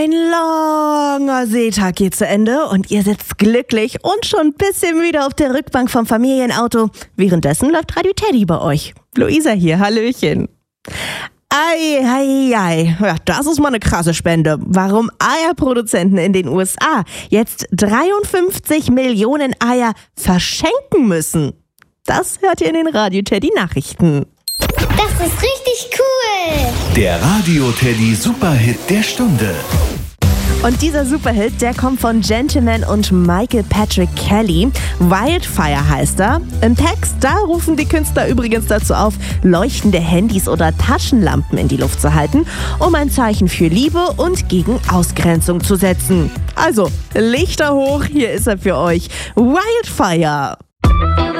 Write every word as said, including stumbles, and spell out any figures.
Ein langer Seetag geht zu Ende und ihr sitzt glücklich und schon ein bisschen müde auf der Rückbank vom Familienauto. Währenddessen läuft Radio Teddy bei euch. Luisa hier, hallöchen. Ei, ei, ei. Ja, das ist mal eine krasse Spende. Warum Eierproduzenten in den U S A jetzt dreiundfünfzig Millionen Eier verschenken müssen. Das hört ihr in den Radio Teddy Nachrichten. Das ist richtig cool. Der Radio Teddy Superhit der Stunde. Und dieser Superhit, der kommt von Gentleman und Michael Patrick Kelly. Wildfire heißt er. Im Text, da rufen die Künstler übrigens dazu auf, leuchtende Handys oder Taschenlampen in die Luft zu halten, um ein Zeichen für Liebe und gegen Ausgrenzung zu setzen. Also, Lichter hoch, hier ist er für euch. Wildfire.